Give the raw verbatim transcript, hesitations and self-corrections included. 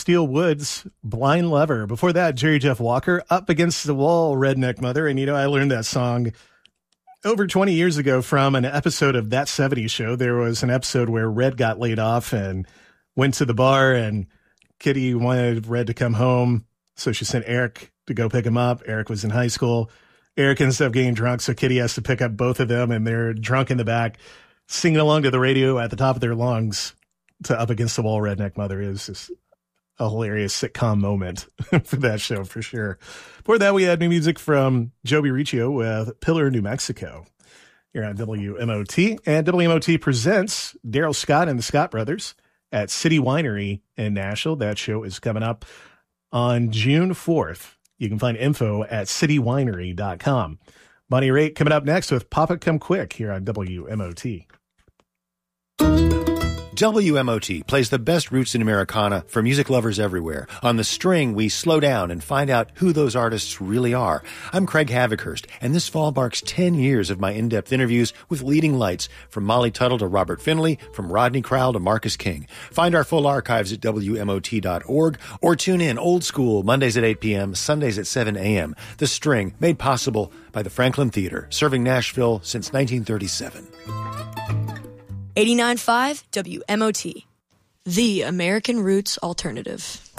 Steel Woods, Blind Lover. Before that, Jerry Jeff Walker, Up Against the Wall, Redneck Mother. And, you know, I learned that song over twenty years ago from an episode of That seventies Show. There was an episode where Red got laid off and went to the bar, and Kitty wanted Red to come home. So she sent Eric to go pick him up. Eric was in high school. Eric ends up getting drunk, so Kitty has to pick up both of them, and they're drunk in the back, singing along to the radio at the top of their lungs to Up Against the Wall, Redneck Mother. Is just a hilarious sitcom moment for that show, for sure. Before that, we had new music from Joby Riccio with Pillar, New Mexico, here on W M O T. And W M O T presents Daryl Scott and the Scott Brothers at City Winery in Nashville. That show is coming up on June fourth. You can find info at city winery dot com. Bonnie Raitt coming up next with Papa Come Quick here on W M O T. W M O T plays the best roots in Americana for music lovers everywhere. On The String, we slow down and find out who those artists really are. I'm Craig Havikhurst, and this fall marks ten years of my in-depth interviews with leading lights, from Molly Tuttle to Robert Finley, from Rodney Crowell to Marcus King. Find our full archives at W M O T dot org, or tune in old school Mondays at eight p.m., Sundays at seven a.m. The String, made possible by the Franklin Theater, serving Nashville since nineteen thirty-seven. eighty-nine point five W M O T, the American Roots Alternative.